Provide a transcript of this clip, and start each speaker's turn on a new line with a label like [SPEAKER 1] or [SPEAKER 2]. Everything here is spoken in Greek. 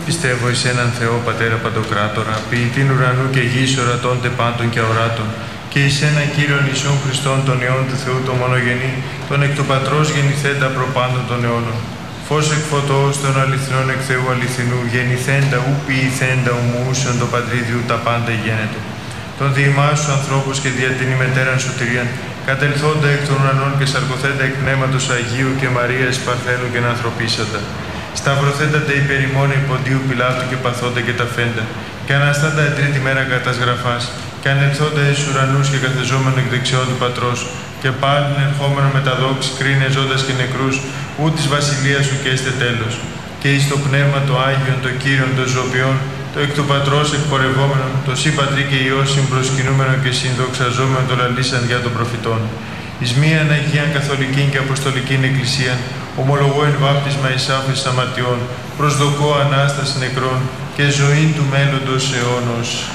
[SPEAKER 1] Πιστεύω εις έναν Θεό Πατέρα Παντοκράτορα, ποιητήν ουρανού και γης ορατώνται πάντων και αοράτων, και εις έναν Κύριον Ιησούν Χριστόν τον Υιόν του Θεού τον μονογενή, τον εκ του Πατρός γεννηθέντα προπάντων των αιώνων. Φως εκ φωτός των αληθινών εκ Θεού αληθινού, γεννηθέντα ου ποιηθέντα ομοούσον το Πατρίδιου τα πάντα γένετο. Τον διημάς τους ανθρώπους και δια την ημετέραν σωτηρίαν, κατελθόντα εκ των ουρανών και σαρκωθέντα εκ πνεύματος Αγίου και Μαρίας Παρθένου και ανθρωπίσαντα. Σταυρωθέντα τε υπερημόνοι Ποντίου Πιλάτου και παθόντα και ταφέντα, και αναστάντα εν τρίτη μέρα κατά γραφάς, και ανελθόντα εις ουρανούς και καθεζόμενο εκ δεξιών του Πατρός, και πάλιν ερχόμενο με τα δόξη κρίνε ζώντας και νεκρούς, ού της βασιλείας σου και έστε τέλος. Και εις το πνεύμα το Άγιον, το Κύριον των ζωοποιών, το εκ του Πατρός εκπορευόμενον, το Συ Πατρί και Υιός συμπροσκυνούμενο και συνδοξαζόμενο το λαλήσαν για των προφητών. Εις μίαν Αγίαν Καθολικήν και Αποστολικήν Εκκλησίαν, ομολογώ εν βάπτισμα εις άφεσης αμαρτιών, προσδοκώ Ανάσταση νεκρών και ζωή του μέλλοντος αιώνος.